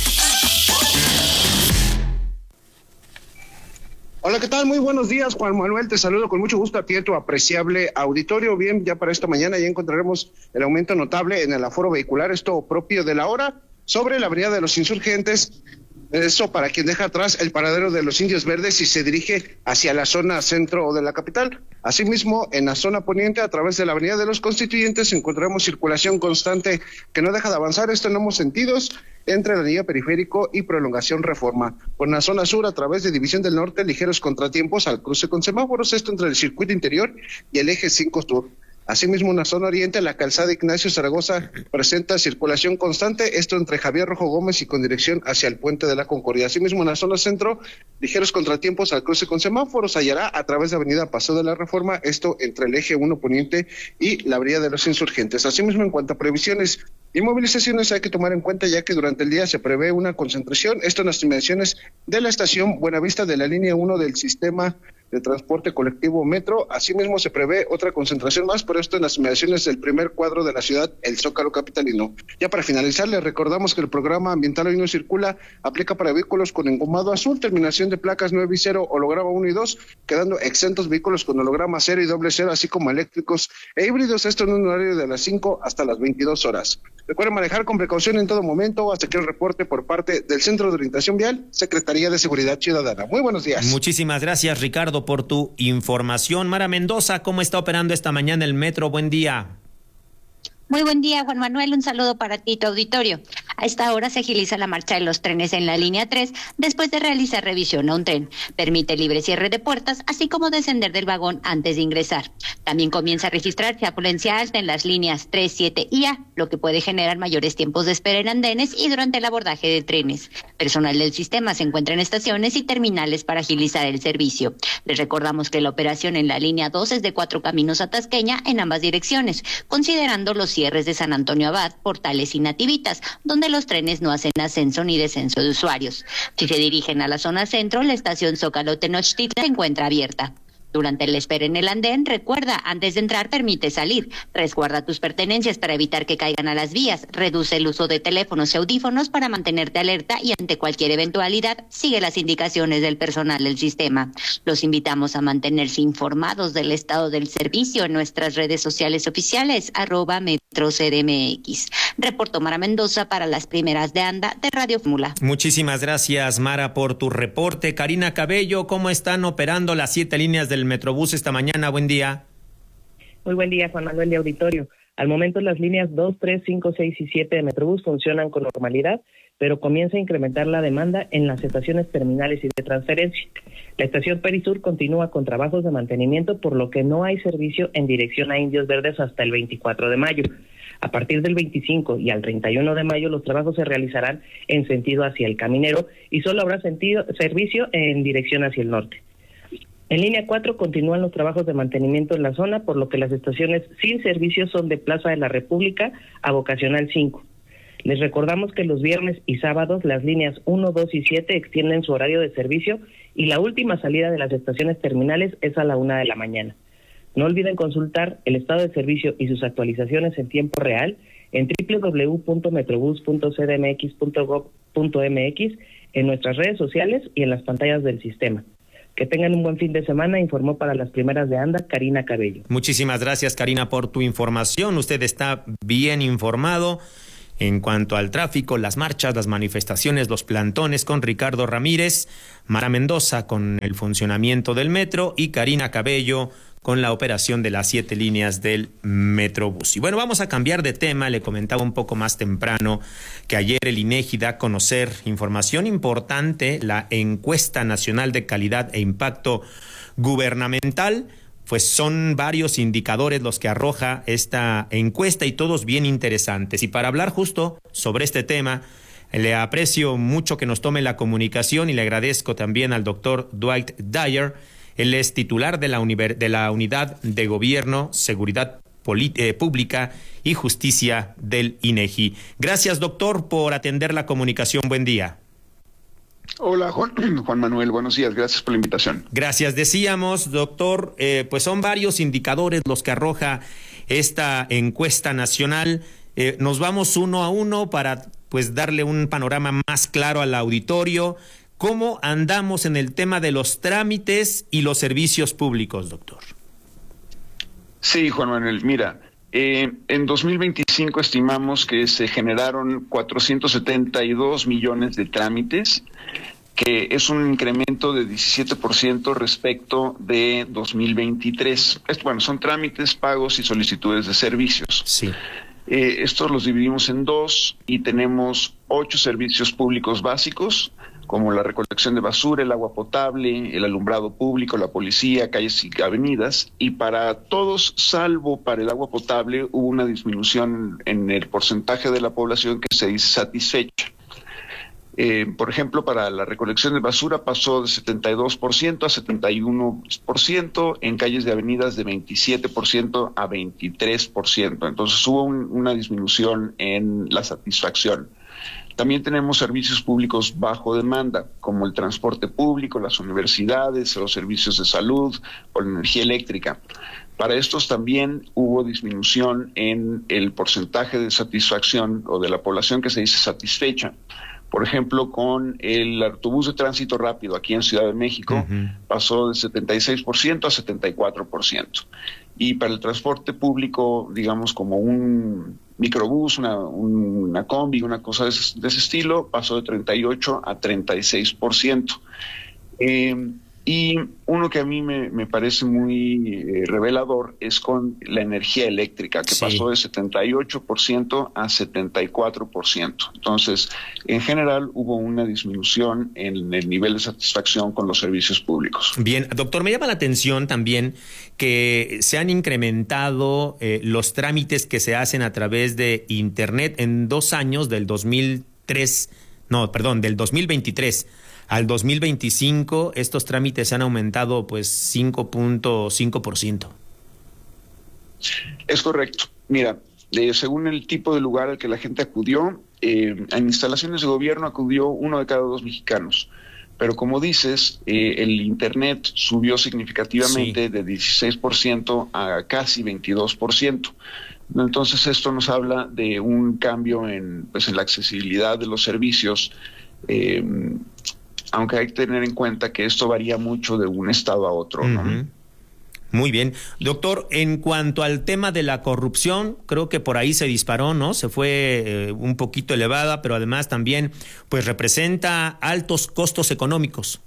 Speaker 11: Hola, ¿qué tal? Muy buenos días, Juan Manuel. Te saludo con mucho gusto a ti, tu apreciable auditorio. Bien, ya para esta mañana ya encontraremos el aumento notable en el aforo vehicular, esto propio de la hora, sobre la avenida de los Insurgentes. Eso para quien deja atrás el paradero de los Indios Verdes y se dirige hacia la zona centro de la capital. Asimismo, en la zona poniente, a través de la avenida de los Constituyentes, encontramos circulación constante que no deja de avanzar, esto en ambos sentidos, entre la anillo periférico y prolongación Reforma. Por la zona sur, a través de División del Norte, ligeros contratiempos al cruce con semáforos, esto entre el circuito interior y el eje cinco sur. Asimismo, en la zona oriente, la calzada Ignacio Zaragoza presenta circulación constante, esto entre Javier Rojo Gómez y con dirección hacia el Puente de la Concordia. Asimismo, en la zona centro, ligeros contratiempos al cruce con semáforos, hallará a través de avenida Paseo de la Reforma, esto entre el eje uno poniente y la avenida de los Insurgentes. Asimismo, en cuanto a previsiones y movilizaciones, hay que tomar en cuenta ya que durante el día se prevé una concentración, esto en las inmediaciones de la estación Buenavista de la línea uno del sistema de transporte colectivo Metro. Asimismo, se prevé otra concentración más, pero esto en las inmediaciones del primer cuadro de la ciudad, el Zócalo capitalino. Ya para finalizar, les recordamos que el programa Ambiental Hoy No Circula aplica para vehículos con engomado azul, terminación de placas nueve y cero, holograma uno y dos, quedando exentos vehículos con holograma cero y doble cero, así como eléctricos e híbridos, esto en un horario de las cinco hasta las veintidós horas. Recuerden manejar con precaución en todo momento hasta que el reporte por parte del Centro de Orientación Vial, Secretaría de Seguridad Ciudadana. Muy buenos días.
Speaker 3: Muchísimas gracias, Ricardo, por tu información. Mara Mendoza, ¿cómo está operando esta mañana el metro? Buen día.
Speaker 12: Muy buen día, Juan Manuel, un saludo para ti y tu auditorio. A esta hora se agiliza la marcha de los trenes en la línea tres después de realizar revisión a un tren. Permite libre cierre de puertas, así como descender del vagón antes de ingresar. También comienza a registrarse afluencia alta en las líneas tres, siete y A, lo que puede generar mayores tiempos de espera en andenes y durante el abordaje de trenes. Personal del sistema se encuentra en estaciones y terminales para agilizar el servicio. Les recordamos que la operación en la línea dos es de Cuatro Caminos a Tasqueña en ambas direcciones, considerando los cierres de San Antonio Abad, Portales y Nativitas, donde los trenes no hacen ascenso ni descenso de usuarios. Si se dirigen a la zona centro, la estación Zócalo Tenochtitlan se encuentra abierta. Durante la espera en el andén, recuerda, antes de entrar permite salir. Resguarda tus pertenencias para evitar que caigan a las vías. Reduce el uso de teléfonos y audífonos para mantenerte alerta y ante cualquier eventualidad, sigue las indicaciones del personal del sistema. Los invitamos a mantenerse informados del estado del servicio en nuestras redes sociales oficiales, arroba Metro C D M X. Reportó Mara Mendoza para las primeras de anda de Radio Fórmula.
Speaker 3: Muchísimas gracias, Mara, por tu reporte. Karina Cabello, ¿cómo están operando las siete líneas del Metrobús esta mañana? Buen día.
Speaker 13: Muy buen día, Juan Manuel de Auditorio. Al momento las líneas dos, tres, cinco, seis y siete de Metrobús funcionan con normalidad, pero comienza a incrementar la demanda en las estaciones terminales y de transferencia. La estación Perisur continúa con trabajos de mantenimiento, por lo que no hay servicio en dirección a Indios Verdes hasta el veinticuatro de mayo. A partir del veinticinco y al treinta y uno de mayo los trabajos se realizarán en sentido hacia el Caminero y solo habrá sentido, servicio en dirección hacia el norte. En línea cuatro continúan los trabajos de mantenimiento en la zona, por lo que las estaciones sin servicio son de Plaza de la República a Vocacional cinco. Les recordamos que los viernes y sábados las líneas uno, dos y siete extienden su horario de servicio y la última salida de las estaciones terminales es a la una de la mañana. No olviden consultar el estado de servicio y sus actualizaciones en tiempo real en doble u doble u doble u punto metrobús punto c d m x punto gob punto m x, en nuestras redes sociales y en las pantallas del sistema. Que tengan un buen fin de semana, informó para las primeras de anda Karina Cabello.
Speaker 3: Muchísimas gracias, Karina, por tu información. Usted está bien informado en cuanto al tráfico, las marchas, las manifestaciones, los plantones, con Ricardo Ramírez, Mara Mendoza con el funcionamiento del metro y Karina Cabello con la operación de las siete líneas del Metrobús. Y bueno, vamos a cambiar de tema. Le comentaba un poco más temprano que ayer el INEGI da a conocer información importante, la Encuesta Nacional de Calidad e Impacto Gubernamental. Pues son varios indicadores los que arroja esta encuesta y todos bien interesantes. Y para hablar justo sobre este tema, le aprecio mucho que nos tome la comunicación y le agradezco también al doctor Dwight Dyer. Él es titular de la, univer- de la Unidad de Gobierno, Seguridad Poli- eh, Pública y Justicia del INEGI. Gracias, doctor, por atender la comunicación. Buen día.
Speaker 14: Hola, Juan, Juan Manuel, buenos días, gracias por la invitación.
Speaker 3: Gracias, decíamos, doctor, eh, pues son varios indicadores los que arroja esta encuesta nacional. Eh, nos vamos uno a uno para pues darle un panorama más claro al auditorio. ¿Cómo andamos en el tema de los trámites y los servicios públicos, doctor?
Speaker 14: Sí, Juan Manuel, mira, eh, en dos mil veinticinco estimamos que se generaron cuatrocientos setenta y dos millones de trámites, que es un incremento de diecisiete por ciento respecto de dos mil veintitrés. Esto, bueno, son trámites, pagos y solicitudes de servicios.
Speaker 3: Sí.
Speaker 14: Eh, estos los dividimos en dos y tenemos ocho servicios públicos básicos, como la recolección de basura, el agua potable, el alumbrado público, la policía, calles y avenidas, y para todos, salvo para el agua potable, hubo una disminución en el porcentaje de la población que se dice satisfecha. Eh, por ejemplo, para la recolección de basura pasó de setenta y dos por ciento a setenta y uno por ciento, en calles de avenidas de veintisiete por ciento a veintitrés por ciento. Entonces hubo un, una disminución en la satisfacción. También tenemos servicios públicos bajo demanda, como el transporte público, las universidades, los servicios de salud o la energía eléctrica. Para estos también hubo disminución en el porcentaje de satisfacción o de la población que se dice satisfecha. Por ejemplo, con el autobús de tránsito rápido aquí en Ciudad de México, uh-huh. pasó de setenta y seis por ciento a setenta y cuatro por ciento. Y para el transporte público, digamos, como un microbús, una, una combi, una cosa de ese, de ese estilo, pasó de treinta y ocho a treinta y seis por ciento. Eh, y uno que a mí me, me parece muy eh, revelador es con la energía eléctrica, que sí. pasó de setenta y ocho por ciento a setenta y cuatro por ciento. Entonces, en general, hubo una disminución en el nivel de satisfacción con los servicios públicos.
Speaker 3: Bien, doctor, me llama la atención también que se han incrementado eh, los trámites que se hacen a través de Internet en dos años, del dos mil tres, no, perdón, del dos mil veintitrés al dos mil veinticinco, estos trámites han aumentado pues cinco punto cinco por ciento.
Speaker 14: Es correcto. Mira, eh, según el tipo de lugar al que la gente acudió, eh, en instalaciones de gobierno acudió uno de cada dos mexicanos. Pero como dices, eh, el Internet subió significativamente sí. de dieciséis por ciento a casi veintidós por ciento. Entonces esto nos habla de un cambio en, pues, en la accesibilidad de los servicios, eh, aunque hay que tener en cuenta que esto varía mucho de un estado a otro, ¿no?
Speaker 3: Uh-huh. Muy bien. Doctor, en cuanto al tema de la corrupción, creo que por ahí se disparó, ¿no? Se fue eh, un poquito elevada, pero además también pues representa altos costos económicos.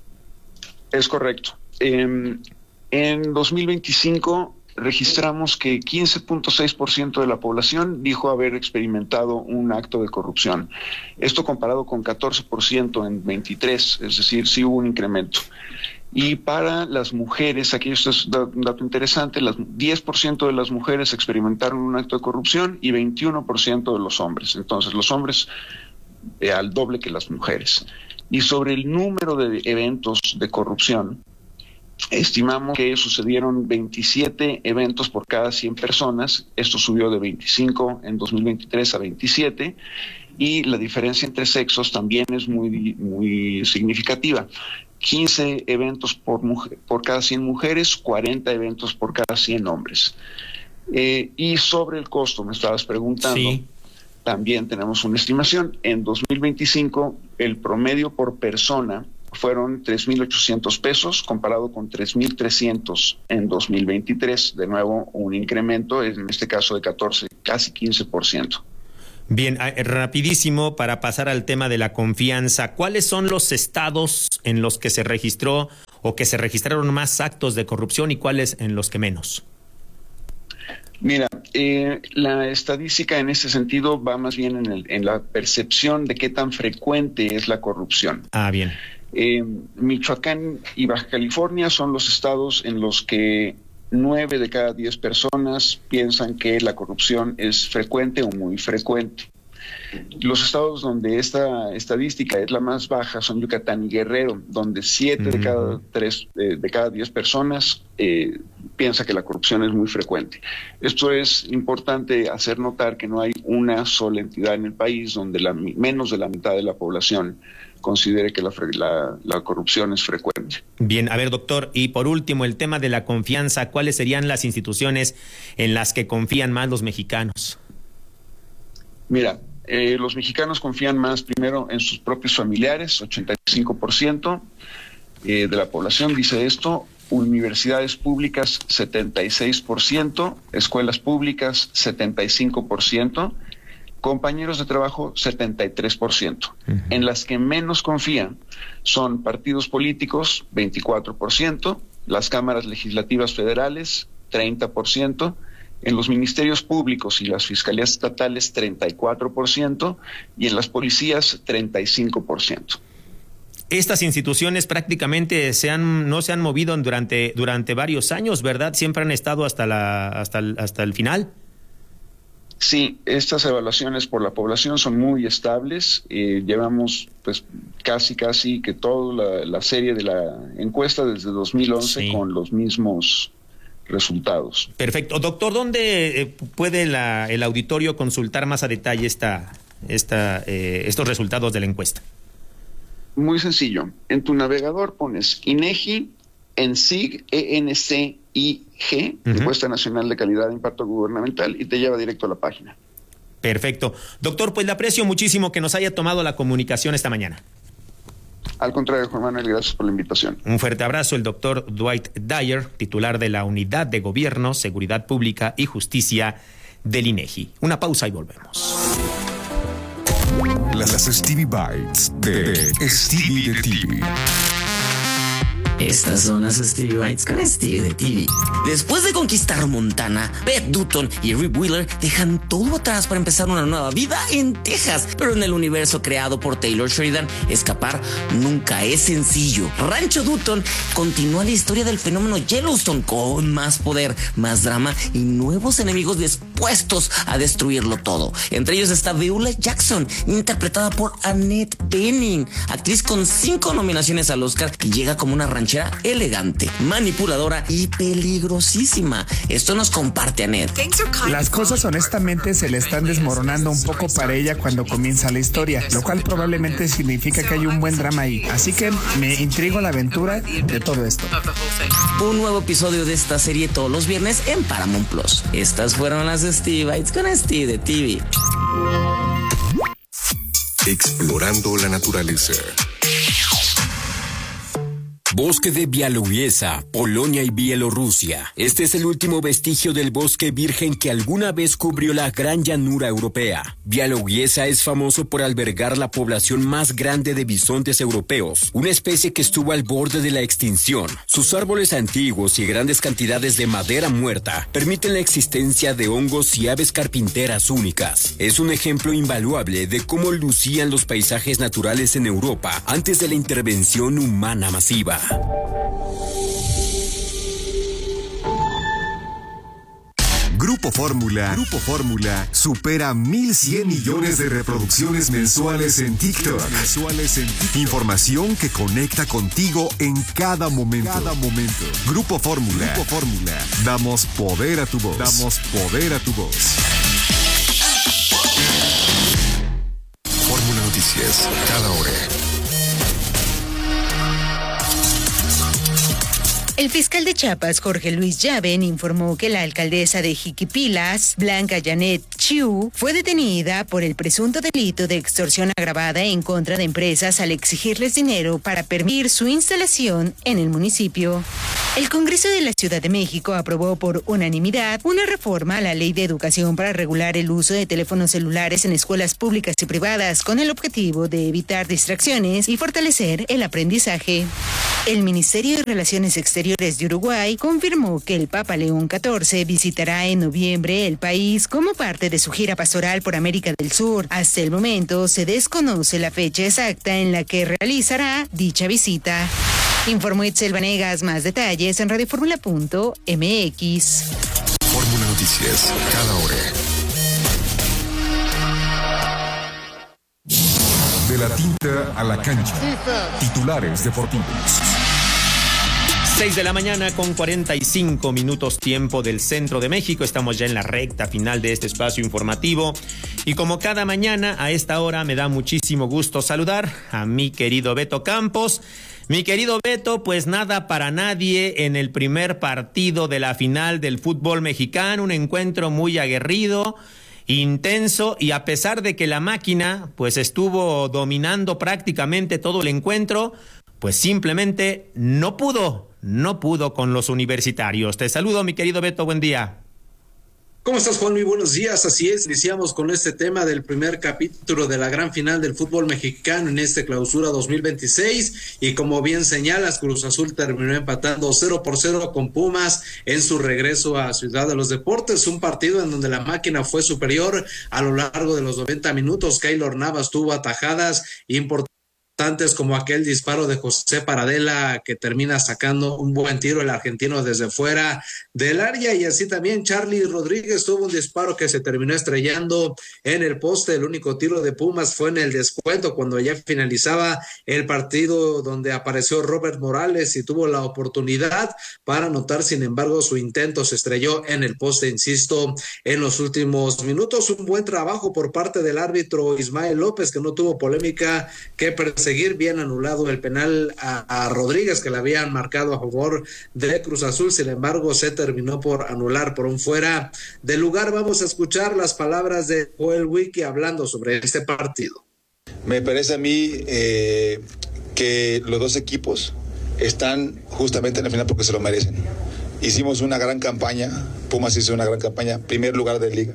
Speaker 14: Es correcto. Eh, en dos mil veinticinco registramos que quince punto seis por ciento de la población dijo haber experimentado un acto de corrupción. Esto comparado con catorce por ciento en veintitrés, es decir, sí hubo un incremento. Y para las mujeres, aquí esto es un dato interesante, las diez por ciento de las mujeres experimentaron un acto de corrupción y veintiuno por ciento de los hombres. Entonces, los hombres eh, al doble que las mujeres. Y sobre el número de eventos de corrupción, estimamos que sucedieron veintisiete eventos por cada cien personas. Esto subió de veinticinco en dos mil veintitrés a veintisiete, y la diferencia entre sexos también es muy, muy significativa. quince eventos por, mujer, por cada cien mujeres, cuarenta eventos por cada cien hombres. Eh, y sobre el costo, me estabas preguntando, sí. También tenemos una estimación. En dos mil veinticinco, el promedio por persona fueron tres mil ochocientos pesos, comparado con tres mil trescientos en dos mil veintitrés. De nuevo, un incremento, en este caso de catorce, casi quince por ciento.
Speaker 3: Bien, rapidísimo para pasar al tema de la confianza. ¿Cuáles son los estados en los que se registró o que se registraron más actos de corrupción y cuáles en los que menos?
Speaker 14: Mira, eh, la estadística en ese sentido va más bien en, el, en la percepción de qué tan frecuente es la corrupción.
Speaker 3: Ah, bien.
Speaker 14: Eh, Michoacán y Baja California son los estados en los que nueve de cada diez personas piensan que la corrupción es frecuente o muy frecuente. Los estados donde esta estadística es la más baja son Yucatán y Guerrero, donde siete uh-huh. de cada tres, eh, de cada diez personas eh, piensa que la corrupción es muy frecuente. Esto es importante hacer notar, que no hay una sola entidad en el país donde la, menos de la mitad de la población considere que la, la, la corrupción es frecuente.
Speaker 3: Bien, a ver, doctor, y por último, el tema de la confianza, ¿cuáles serían las instituciones en las que confían más los mexicanos?
Speaker 14: Mira, eh, los mexicanos confían más primero en sus propios familiares, ochenta y cinco por ciento eh, de la población dice esto, universidades públicas setenta y seis por ciento, escuelas públicas setenta y cinco por ciento, compañeros de trabajo setenta y tres por ciento. Uh-huh. En las que menos confían son partidos políticos, veinticuatro por ciento, las cámaras legislativas federales, treinta por ciento, en los ministerios públicos y las fiscalías estatales, treinta y cuatro por ciento, y en las policías, treinta y cinco por ciento.
Speaker 3: Estas instituciones prácticamente se han, no se han movido durante, durante varios años, ¿verdad? Siempre han estado hasta, la, hasta, el, hasta el final.
Speaker 14: Sí, estas evaluaciones por la población son muy estables. Eh, llevamos pues casi casi que toda la, la serie de la encuesta desde dos mil once sí. con los mismos resultados.
Speaker 3: Perfecto. Doctor, ¿dónde puede la, el auditorio consultar más a detalle esta, esta, eh, estos resultados de la encuesta?
Speaker 14: Muy sencillo. En tu navegador pones INEGI, ENSIG, E N C I G, uh-huh. Encuesta Nacional de Calidad de Impacto Gubernamental, y te lleva directo a la página.
Speaker 3: Perfecto. Doctor, pues le aprecio muchísimo que nos haya tomado la comunicación esta mañana.
Speaker 14: Al contrario, Juan Manuel, gracias por la invitación.
Speaker 3: Un fuerte abrazo, el doctor Dwight Dyer, titular de la Unidad de Gobierno, Seguridad Pública y Justicia del INEGI. Una pausa y volvemos.
Speaker 1: Las Stevie Bites de Stevie de T V.
Speaker 15: Estas son las Stevie Bites con Stevie de T V. Después de conquistar Montana, Beth Dutton y Rip Wheeler dejan todo atrás para empezar una nueva vida en Texas. Pero en el universo creado por Taylor Sheridan, escapar nunca es sencillo. Rancho Dutton continúa la historia del fenómeno Yellowstone con más poder, más drama y nuevos enemigos dispuestos a destruirlo todo. Entre ellos está Beulah Jackson, interpretada por Annette Bening, actriz con cinco nominaciones al Oscar, que llega como una ranchera elegante, manipuladora y peligrosísima. Esto nos comparte Annette.
Speaker 16: Las cosas honestamente se le están desmoronando un poco para ella cuando comienza la historia, lo cual probablemente significa que hay un buen drama ahí. Así que me intriga la aventura de todo esto.
Speaker 15: Un nuevo episodio de esta serie todos los viernes en Paramount Plus. Estas fueron las Stevie Bites con Stevie de T V.
Speaker 1: Explorando la naturaleza.
Speaker 2: Bosque de Białowieża, Polonia y Bielorrusia. Este es el último vestigio del bosque virgen que alguna vez cubrió la gran llanura europea. Białowieża es famoso por albergar la población más grande de bisontes europeos, una especie que estuvo al borde de la extinción. Sus árboles antiguos y grandes cantidades de madera muerta permiten la existencia de hongos y aves carpinteras únicas. Es un ejemplo invaluable de cómo lucían los paisajes naturales en Europa antes de la intervención humana masiva.
Speaker 1: Grupo Fórmula, Grupo Fórmula supera mil cien millones de reproducciones mensuales en TikTok. Mensuales en TikTok. Información que conecta contigo en cada momento. Cada momento. Grupo Fórmula, Grupo Fórmula. Damos poder a tu voz. Damos poder a tu voz. Fórmula Noticias, cada hora.
Speaker 17: El fiscal de Chiapas, Jorge Luis Llaven, informó que la alcaldesa de Jiquipilas, Blanca Janet Chiu, fue detenida por el presunto delito de extorsión agravada en contra de empresas al exigirles dinero para permitir su instalación en el municipio. El Congreso de la Ciudad de México aprobó por unanimidad una reforma a la Ley de Educación para regular el uso de teléfonos celulares en escuelas públicas y privadas con el objetivo de evitar distracciones y fortalecer el aprendizaje. El Ministerio de Relaciones Exteriores de Uruguay confirmó que el Papa León catorce visitará en noviembre el país como parte de su gira pastoral por América del Sur. Hasta el momento se desconoce la fecha exacta en la que realizará dicha visita. Informó Itzel Vanegas. Más detalles en radioformula punto m x.
Speaker 1: Fórmula Noticias, cada hora. De la tinta a la cancha. Titulares deportivos.
Speaker 3: seis de la mañana con cuarenta y cinco minutos tiempo del centro de México. Estamos ya en la recta final de este espacio informativo. Y como cada mañana a esta hora me da muchísimo gusto saludar a mi querido Beto Campos. Mi querido Beto, pues nada para nadie en el primer partido de la final del fútbol mexicano. Un encuentro muy aguerrido, intenso, y a pesar de que la máquina pues estuvo dominando prácticamente todo el encuentro, pues simplemente no pudo. No pudo con los universitarios. Te saludo, mi querido Beto, buen día.
Speaker 18: ¿Cómo estás, Juan? Muy buenos días. Así es, iniciamos con este tema del primer capítulo de la gran final del fútbol mexicano en este clausura dos mil veintiséis, y como bien señalas, Cruz Azul terminó empatando cero por cero con Pumas en su regreso a Ciudad de los Deportes, un partido en donde la máquina fue superior a lo largo de los noventa minutos. Keylor Navas tuvo atajadas importantes, como aquel disparo de José Paradela que termina sacando un buen tiro el argentino desde fuera del área, y así también Charlie Rodríguez tuvo un disparo que se terminó estrellando en el poste. El único tiro de Pumas fue en el descuento, cuando ya finalizaba el partido, donde apareció Robert Morales y tuvo la oportunidad para anotar. Sin embargo, su intento se estrelló en el poste, insisto, en los últimos minutos. Un buen trabajo por parte del árbitro Ismael López, que no tuvo polémica que perseguir. Seguir bien anulado el penal a, a Rodríguez, que le habían marcado a favor de Cruz Azul. Sin embargo, se terminó por anular por un fuera de lugar. Vamos a escuchar las palabras de Joel Wiki hablando sobre este partido.
Speaker 19: Me parece a mí eh, que los dos equipos están justamente en la final porque se lo merecen. Hicimos una gran campaña, Pumas hizo una gran campaña, primer lugar de liga,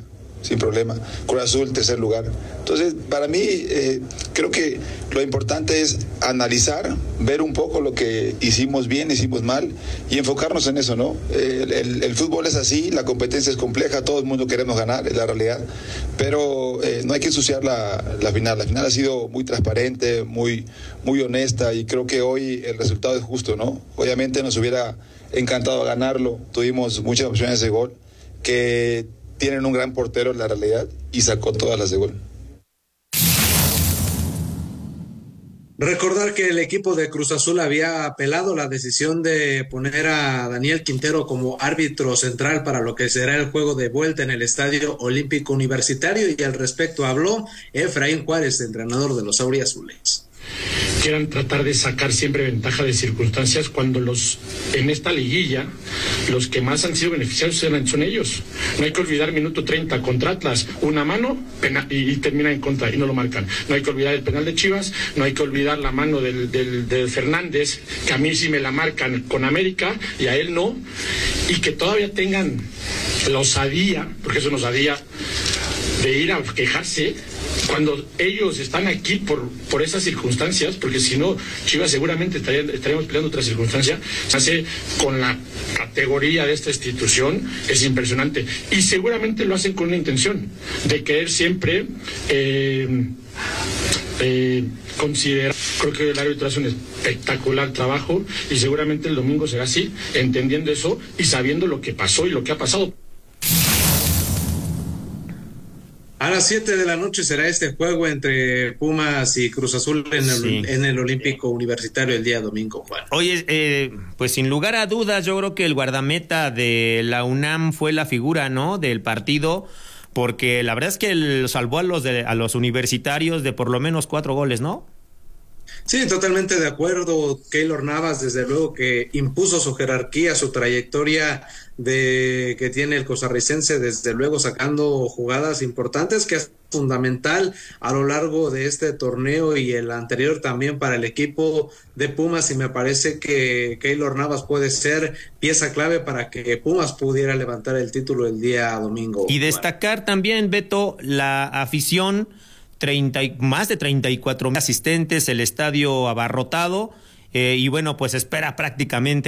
Speaker 19: sin problema. Cruz Azul, tercer lugar. Entonces, para mí, eh, creo que lo importante es analizar, ver un poco lo que hicimos bien, hicimos mal y enfocarnos en eso, ¿no? El, el, el fútbol es así, la competencia es compleja, todo el mundo queremos ganar, es la realidad, pero eh, no hay que ensuciar la, la final. La final ha sido muy transparente, muy, muy honesta y creo que hoy el resultado es justo, ¿no? Obviamente nos hubiera encantado ganarlo, tuvimos muchas opciones de gol que tienen un gran portero en la realidad y sacó todas las de gol.
Speaker 18: Recordar que el equipo de Cruz Azul había apelado la decisión de poner a Daniel Quintero como árbitro central para lo que será el juego de vuelta en el Estadio Olímpico Universitario, y al respecto habló Efraín Juárez, entrenador de los auriazules.
Speaker 20: Quieran tratar de sacar siempre ventaja de circunstancias cuando los en esta liguilla los que más han sido beneficiados son ellos. No hay que olvidar minuto treinta contra Atlas, una mano pena, y, y termina en contra y no lo marcan. No hay que olvidar el penal de Chivas, no hay que olvidar la mano del, del, del Fernández, que a mí sí me la marcan con América y a él no, y que todavía tengan la osadía, porque es una osadía, de ir a quejarse cuando ellos están aquí por, por esas circunstancias, porque si no, Chivas seguramente estaría, estaríamos peleando otra circunstancia. Se hace con la categoría de esta institución, es impresionante, y seguramente lo hacen con una intención de querer siempre eh, eh, considerar. Creo que el árbitro hace un espectacular trabajo y seguramente el domingo será así, entendiendo eso y sabiendo lo que pasó y lo que ha pasado.
Speaker 18: A las siete de la noche será este juego entre Pumas y Cruz Azul en el, sí. en el Olímpico Universitario el día domingo, Juan.
Speaker 3: Oye, eh, pues sin lugar a dudas, yo creo que el guardameta de la UNAM fue la figura, ¿no?, del partido, porque la verdad es que él salvó a los, de, a los universitarios de por lo menos cuatro goles, ¿no?
Speaker 18: Sí, totalmente de acuerdo. Keylor Navas, desde luego que impuso su jerarquía, su trayectoria de que tiene el costarricense, desde luego sacando jugadas importantes, que es fundamental a lo largo de este torneo y el anterior también para el equipo de Pumas, y me parece que Keylor Navas puede ser pieza clave para que Pumas pudiera levantar el título el día domingo.
Speaker 3: Y destacar bueno. también, Beto, la afición, treinta y, más de treinta y cuatro mil asistentes, el estadio abarrotado, eh, y bueno, pues espera prácticamente